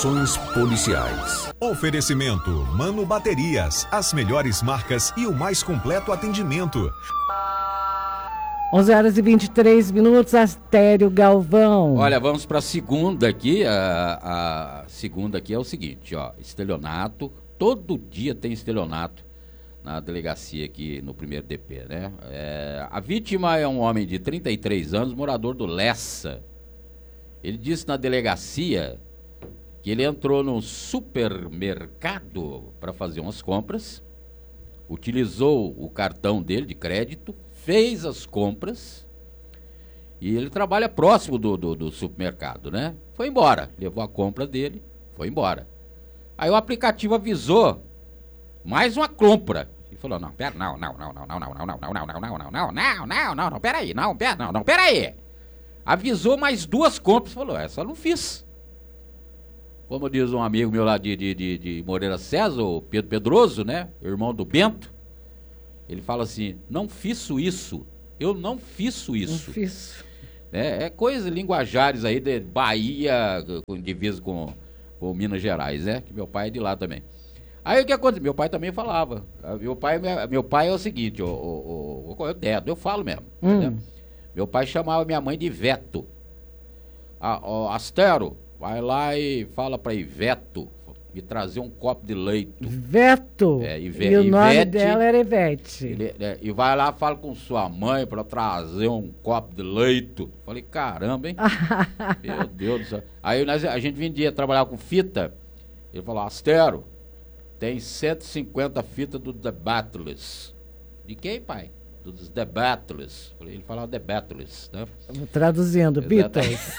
Notas policiais. Oferecimento Mano Baterias, as melhores marcas e o mais completo atendimento. 11h23, Astério Galvão. Olha, vamos para a segunda aqui. A segunda aqui é o seguinte, ó, estelionato. Todo dia tem estelionato na delegacia aqui no primeiro DP, né? A vítima é um homem de 33 anos, morador do Lessa. Ele disse na delegacia que ele entrou num supermercado para fazer umas compras, utilizou o cartão dele de crédito, fez as compras e ele trabalha próximo do supermercado, né? Foi embora, levou a compra dele, foi embora. Aí o aplicativo avisou mais uma compra. Ele falou, não, peraí. Avisou mais duas compras, falou, essa eu não fiz. Como diz um amigo meu lá de Moreira César, o Pedro Pedroso, né? Irmão do Bento. Ele fala assim, não fiz isso. Eu não fiz isso. Não fiz. É coisa, linguajares aí de Bahia, divisa com Minas Gerais, né? Que meu pai é de lá também. Aí o que aconteceu? Meu pai também falava. Meu pai é o seguinte, eu falo mesmo. Né? Meu pai chamava minha mãe de Veto. Astero, vai lá e fala pra Iveto me trazer um copo de leite. Veto? E o nome dela era Ivete. E vai lá, fala com sua mãe pra trazer um copo de leite. Falei, caramba, hein? Meu Deus do céu. Aí a gente vendia, trabalhava com fita. Ele falou, Astero, tem 150 fitas do The Beatles. De quem, pai? Dos The Beatles. Ele falava The Beatles, né? Traduzindo, Beatles.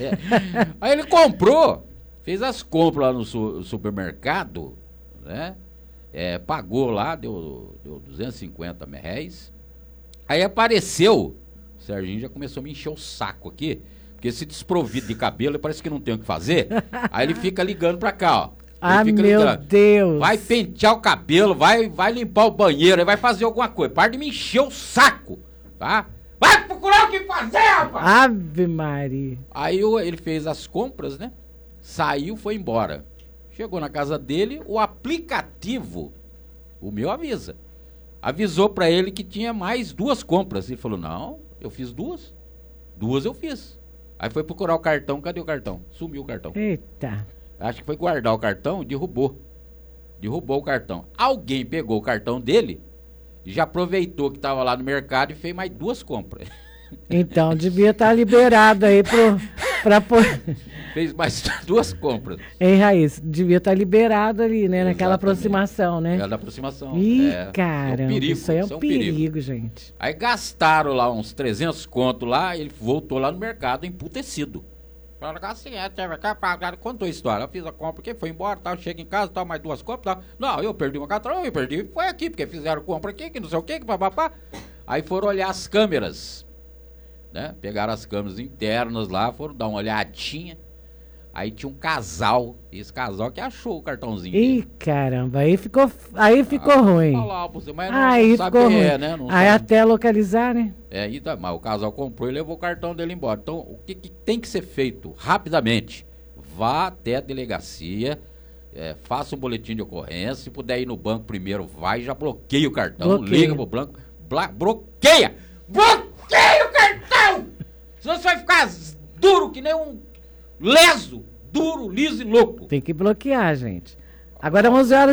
Aí ele comprou, fez as compras lá no supermercado, né? Pagou lá, deu 250 reais. Aí apareceu, o Serginho já começou a me encher o saco aqui, porque esse desprovido de cabelo, parece que não tem o que fazer. Aí ele fica ligando pra cá, ó. Meu Deus. Vai pentear o cabelo, vai limpar o banheiro, vai fazer alguma coisa. Para de me encher o saco, tá? Vai procurar o que fazer, rapaz! Ave Maria. Aí ele fez as compras, né? Saiu, foi embora. Chegou na casa dele, o aplicativo, o meu avisou pra ele que tinha mais duas compras. Ele falou, não, eu fiz duas. Duas eu fiz. Aí foi procurar o cartão, cadê o cartão? Sumiu o cartão. Eita. Acho que foi guardar o cartão, derrubou o cartão. Alguém pegou o cartão dele e já aproveitou que estava lá no mercado e fez mais duas compras. Então, devia estar liberado aí para Fez mais duas compras. Hein, Raiz? Devia estar liberado ali, né? Exatamente. Naquela aproximação, né? Naquela aproximação. Ih, caramba, isso aí é um perigo, gente. Aí gastaram lá uns 300 conto lá, ele voltou lá no mercado emputecido. Falaram assim, contou a história, eu fiz a compra, porque foi embora, tal, chega em casa, tal, mais duas compras, tal. Não, eu perdi uma cartão, foi aqui, porque fizeram compra aqui, que não sei o que papapá. Aí foram olhar as câmeras, né? Pegaram as câmeras internas lá, foram dar uma olhadinha. Aí tinha um casal, esse casal que achou o cartãozinho. Ih, caramba, aí ficou ruim. Falar pra você, mas não sabe quem é, né? Não aí sabe. Até localizar, né? Mas o casal comprou e levou o cartão dele embora. Então, o que tem que ser feito? Rapidamente, vá até a delegacia, faça um boletim de ocorrência, se puder ir no banco primeiro, vai e já bloqueia o cartão, liga pro banco, bloqueia o cartão! Senão você vai ficar duro que nem um leso, duro, liso e louco. Tem que bloquear, gente. Agora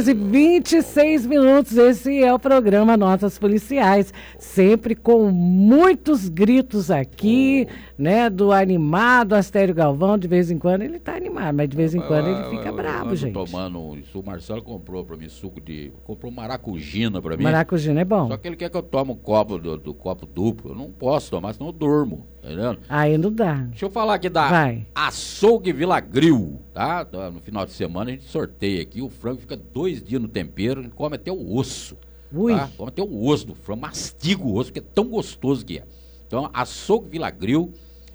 11h26, esse é o programa Notas Policiais, sempre com muitos gritos aqui, né, do animado Astério Galvão. De vez em quando ele tá animado, mas de vez em quando ele fica bravo, gente. Tomando isso, o Marcelo comprou pra mim comprou maracujina pra mim. Maracujina é bom. Só que ele quer que eu tome um copo do copo duplo, eu não posso tomar, senão eu durmo, tá entendendo? Aí não dá. Deixa eu falar aqui da Açougue Vila Grill, tá? No final de semana a gente sorteia aqui, o frango fica 2 dias no tempero, ele come até o osso. Ui. Tá? Come até o osso do frango, mastiga o osso, porque é tão gostoso que é. Então, Açougue Vila Grill,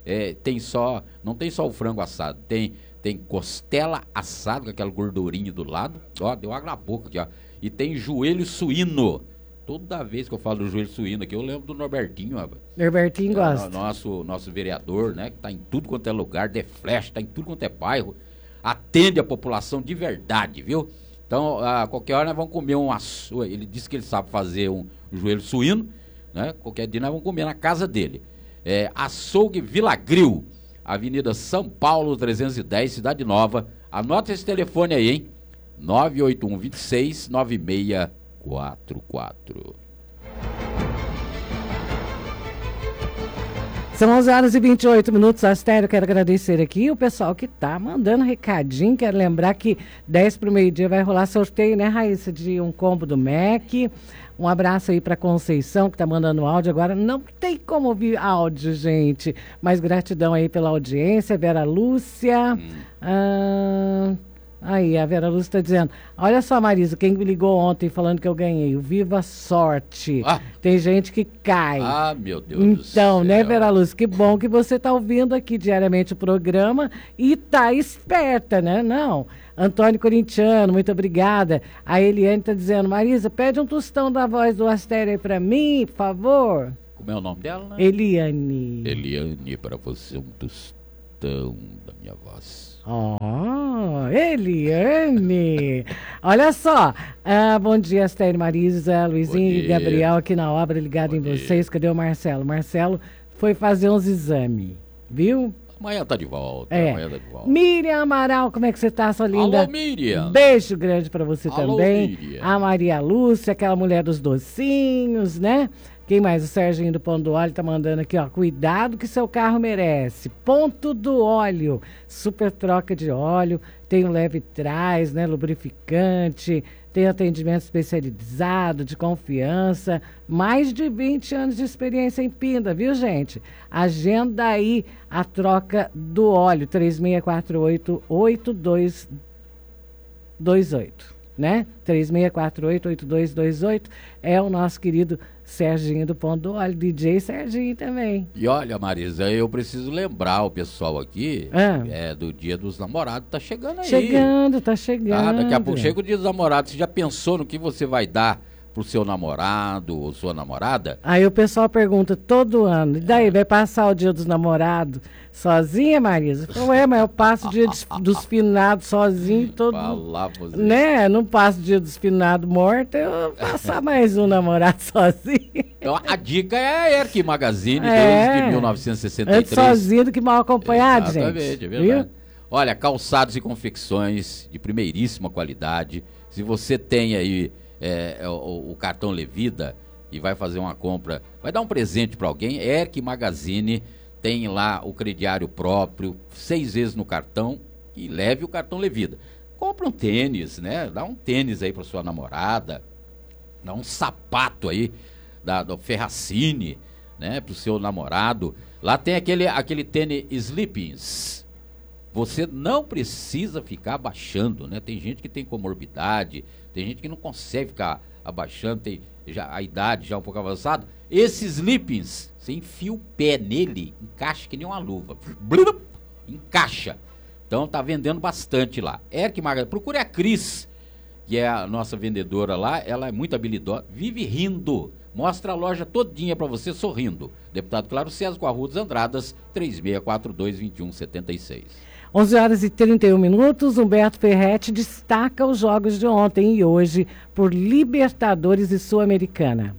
não tem só o frango assado, tem costela assada com aquela gordurinha do lado, ó, deu água na boca aqui, ó. E tem joelho suíno. Toda vez que eu falo do joelho suíno aqui, eu lembro do Norbertinho, rapaz. Norbertinho gosta. Nosso vereador, né, que tá em tudo quanto é lugar, de flecha, tá em tudo quanto é bairro. atende a população de verdade, viu? Então, a qualquer hora nós vamos comer ele disse que ele sabe fazer um joelho suíno, né? Qualquer dia nós vamos comer na casa dele. Açougue Vilagril, Avenida São Paulo 310, Cidade Nova. Anota esse telefone aí, hein? 981 26 9644. São 11h28, Astério, quero agradecer aqui o pessoal que tá mandando recadinho. Quero lembrar que 10 para o meio-dia vai rolar sorteio, né, Raíssa, de um combo do Mac. Um abraço aí para Conceição, que tá mandando áudio agora. Não tem como ouvir áudio, gente, mas gratidão aí pela audiência. Vera Lúcia. Aí, a Vera Lúcia está dizendo, olha só, Marisa, quem me ligou ontem falando que eu ganhei, o Viva Sorte. Tem gente que cai. Meu Deus do céu. Então, né, Vera Lúcia, que bom que você está ouvindo aqui diariamente o programa e tá esperta, né? Não. Antônio Corintiano, muito obrigada. A Eliane está dizendo, Marisa, pede um tostão da voz do Astério aí para mim, por favor. Como é o nome dela, né? Eliane. Eliane, para você um tostão da minha voz. Eliane! Olha só, bom dia, Astério, Marisa, Luizinho e Gabriel aqui na obra, ligado em vocês. Cadê o Marcelo? Marcelo foi fazer uns exames, viu? Amanhã tá de volta. Miriam Amaral, como é que você tá, sua linda? Alô, Miriam. Beijo grande pra você também. Miriam. A Maria Lúcia, aquela mulher dos docinhos, né? Quem mais? O Serginho do Ponto do Óleo tá mandando aqui, ó. Cuidado que seu carro merece. Ponto do Óleo. Super troca de óleo. Tem um leve trás, né? Lubrificante. Tem atendimento especializado, de confiança. Mais de 20 anos de experiência em Pinda, viu, gente? Agenda aí a troca do óleo. 3648-8228, né? 3648-8228 é o nosso querido Serginho do Ponto do Óleo, DJ Serginho também. E olha, Marisa, eu preciso lembrar o pessoal aqui, do Dia dos Namorados, tá chegando aí. Tá chegando. Daqui a pouco chega o Dia dos Namorados, você já pensou no que você vai dar pro seu namorado ou sua namorada? Aí o pessoal pergunta todo ano, e daí, vai passar o Dia dos Namorados sozinha, Marisa? Mas eu passo o Dia dos Finados sozinho, todo mundo, né? Não passo o Dia dos Finados morto, eu vou passar mais um namorado sozinho. Então a dica é a Erk Magazine, desde 1963. Antes sozinho do que mal acompanhado, Exatamente, gente. É verdade. Olha, calçados e confecções de primeiríssima qualidade. Se você tem aí o cartão Levida e vai fazer uma compra, vai dar um presente para alguém, Erk Magazine tem lá o crediário próprio, 6 vezes no cartão e leve o cartão Levida. Compra um tênis, né? Dá um tênis aí para sua namorada, dá um sapato aí do Ferracini, né? Pro seu namorado. Lá tem aquele tênis Sleepings. Você não precisa ficar abaixando, né? Tem gente que tem comorbidade, tem gente que não consegue ficar abaixando, tem a idade já um pouco avançada. Esses Sleepings, você enfia o pé nele, encaixa que nem uma luva. Encaixa. Então tá vendendo bastante lá. Erk Magazine, procure a Cris, que é a nossa vendedora lá, ela é muito habilidosa, vive rindo. Mostra a loja todinha pra você sorrindo. Deputado Claro César, com a Rua dos Andradas, 3642-2176. 11h31, Humberto Ferretti destaca os jogos de ontem e hoje por Libertadores e Sul-Americana.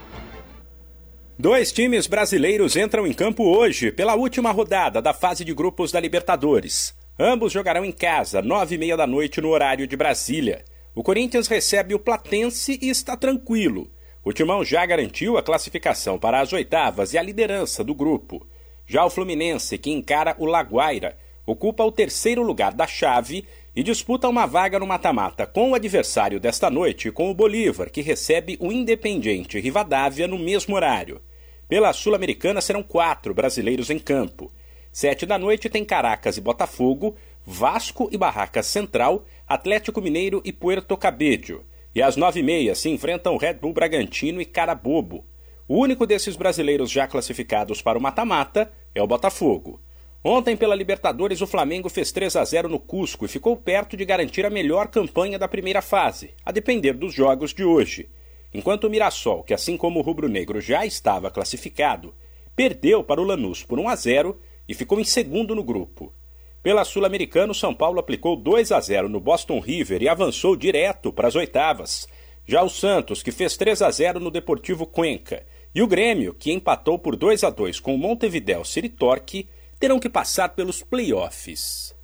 2 times brasileiros entram em campo hoje pela última rodada da fase de grupos da Libertadores. Ambos jogarão em casa, 9h30 da noite no horário de Brasília. O Corinthians recebe o Platense e está tranquilo. O Timão já garantiu a classificação para as oitavas e a liderança do grupo. Já o Fluminense, que encara o Laguaira, ocupa o 3º lugar da chave e disputa uma vaga no mata-mata com o adversário desta noite, com o Bolívar, que recebe o Independiente Rivadavia no mesmo horário. Pela Sul-Americana serão 4 brasileiros em campo. 7 da noite tem Caracas e Botafogo, Vasco e Barracas Central, Atlético Mineiro e Puerto Cabello. E às 9h30 se enfrentam Red Bull Bragantino e Carabobo. O único desses brasileiros já classificados para o mata-mata é o Botafogo. Ontem, pela Libertadores, o Flamengo fez 3-0 no Cusco e ficou perto de garantir a melhor campanha da primeira fase, a depender dos jogos de hoje. Enquanto o Mirassol, que assim como o rubro-negro já estava classificado, perdeu para o Lanús por 1-0 e ficou em segundo no grupo. Pela Sul-Americana, o São Paulo aplicou 2-0 no Boston River e avançou direto para as oitavas. Já o Santos, que fez 3-0 no Deportivo Cuenca, e o Grêmio, que empatou por 2-2 com o Montevideo City Torque, terão que passar pelos playoffs.